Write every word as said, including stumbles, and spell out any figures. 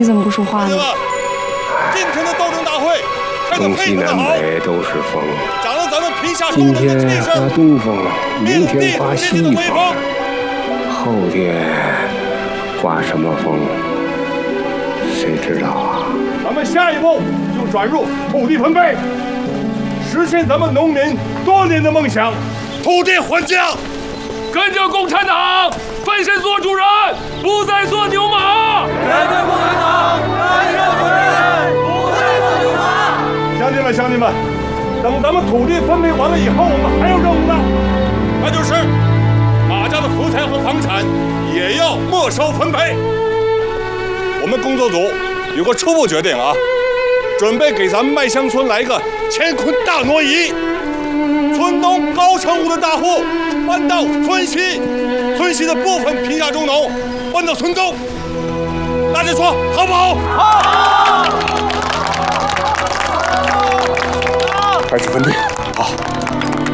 你怎么不说话呢？ 今天的斗争大会开得东西南非常的好， 北都是风。 长了咱们贫下今中农的气天势， 刮东风，明天地刮西天地的威风， 风。 后天刮什么风，谁知道啊？ 咱们下一步就转入土地分配，实现咱们农民多年的梦想，土地还乡。 跟着共产党，奋身做主人，不再做牛马。 跟着共产党，奋身做主人，不再做牛马。 乡亲们，乡亲们，等咱们土地分配完了以后，我们还有任务呢，那就是马家的福财和房产也要没收分配。我们工作组有个初步决定啊，准备给咱们麦乡村来个乾坤大挪移，村东高成屋的大户搬到村西，村西的部分贫下中农搬到村中，大家说好不好？好。开始分配。好。